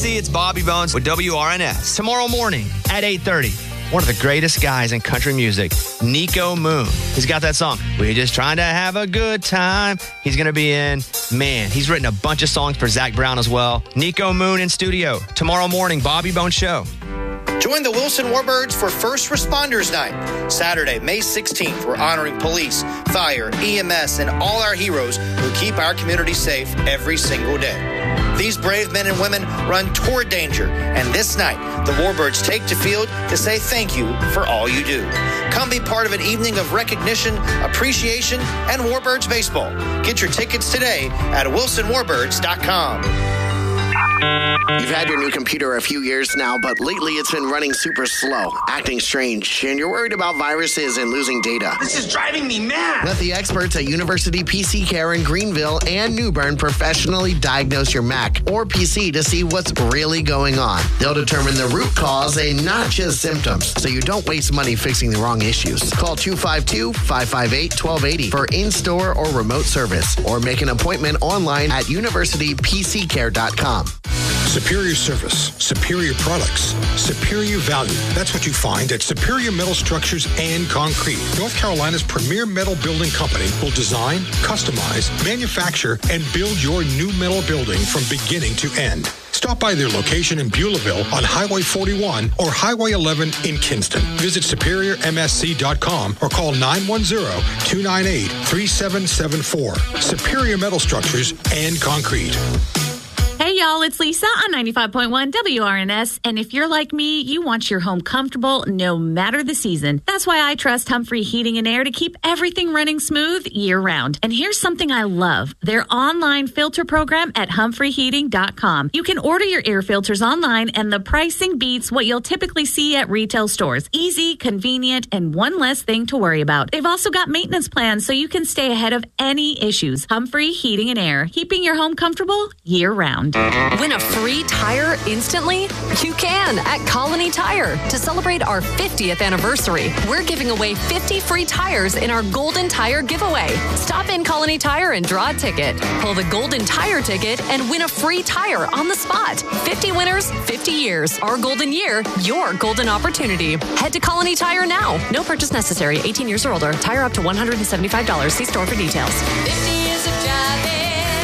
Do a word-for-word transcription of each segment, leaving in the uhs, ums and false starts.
C, it's Bobby Bones with W R N S. Tomorrow morning at eight thirty, one of the greatest guys in country music, Nico Moon. He's got that song, We're Just Trying to Have a Good Time. He's going to be in. Man, he's written a bunch of songs for Zach Brown as well. Nico Moon in studio. Tomorrow morning, Bobby Bones Show. Join the Wilson Warbirds for First Responders Night. Saturday, May sixteenth, we're honoring police, fire, E M S, and all our heroes who keep our community safe every single day. These brave men and women run toward danger, and this night, the Warbirds take to field to say thank you for all you do. Come be part of an evening of recognition, appreciation, and Warbirds baseball. Get your tickets today at wilson warbirds dot com. You've had your new computer a few years now, but lately it's been running super slow, acting strange, and you're worried about viruses and losing data. This is driving me mad! Let the experts at University P C Care in Greenville and New Bern professionally diagnose your Mac or P C to see what's really going on. They'll determine the root cause and not just symptoms, so you don't waste money fixing the wrong issues. Call two five two, five five eight, one two eight zero for in-store or remote service, or make an appointment online at university p c care dot com. Superior service, superior products, superior value. That's what you find at Superior Metal Structures and Concrete. North Carolina's premier metal building company will design, customize, manufacture, and build your new metal building from beginning to end. Stop by their location in Beulahville on Highway forty-one or Highway eleven in Kinston. Visit superior m s c dot com or call nine one zero, two nine eight, three seven seven four. Superior Metal Structures and Concrete. Hey, y'all, it's Lisa on ninety-five point one W R N S. And if you're like me, you want your home comfortable no matter the season. That's why I trust Humphrey Heating and Air to keep everything running smooth year-round. And here's something I love. Their online filter program at humphrey heating dot com. You can order your air filters online, and the pricing beats what you'll typically see at retail stores. Easy, convenient, and one less thing to worry about. They've also got maintenance plans so you can stay ahead of any issues. Humphrey Heating and Air, keeping your home comfortable year-round. Win a free tire instantly? You can at Colony Tire. To celebrate our fiftieth anniversary, we're giving away fifty free tires in our Golden Tire giveaway. Stop in Colony Tire and draw a ticket. Pull the Golden Tire ticket and win a free tire on the spot. fifty winners, fifty years. Our golden year, your golden opportunity. Head to Colony Tire now. No purchase necessary. eighteen years or older. Tire up to one hundred seventy-five dollars. See store for details. fifty years of driving.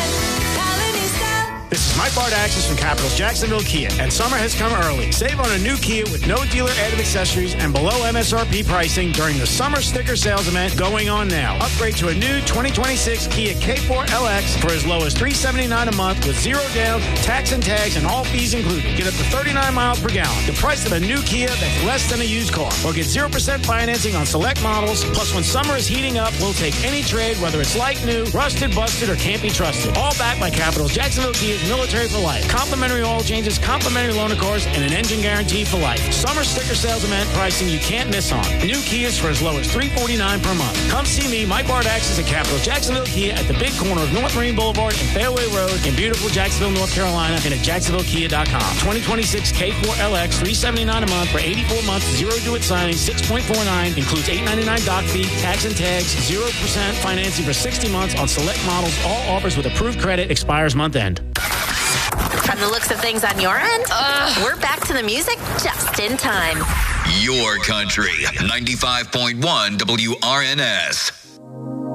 This is Mike Bardaxis from Capitals Jacksonville Kia, and summer has come early. Save on a new Kia with no dealer added accessories and below M S R P pricing during the summer sticker sales event going on now. Upgrade to a new twenty twenty-six Kia K four L X for as low as three hundred seventy-nine dollars a month with zero down, tax and tags, and all fees included. Get up to thirty-nine miles per gallon. The price of a new Kia that's less than a used car. Or get zero percent financing on select models. Plus, when summer is heating up, we'll take any trade, whether it's like new, rusted, busted, or can't be trusted. All backed by Capitals Jacksonville Kia. Military for life. Complimentary oil changes, complimentary loaner cars, and an engine guarantee for life. Summer sticker sales event pricing you can't miss on. New Kias for as low as three hundred forty-nine dollars per month. Come see me, Mike Bardaxis at Capitals Jacksonville Kia at the big corner of North Marine Boulevard and Fairway Road in beautiful Jacksonville, North Carolina, and at jacksonville kia dot com. twenty twenty-six K four L X, three hundred seventy-nine dollars a month for eighty-four months, zero due at signing, six point four nine, includes eight hundred ninety-nine dollars doc fee, tax and tags, zero percent financing for sixty months on select models. All offers with approved credit, expires month end. From the looks of things on your end, uh, we're back to the music just in time. Your country, ninety-five point one W R N S.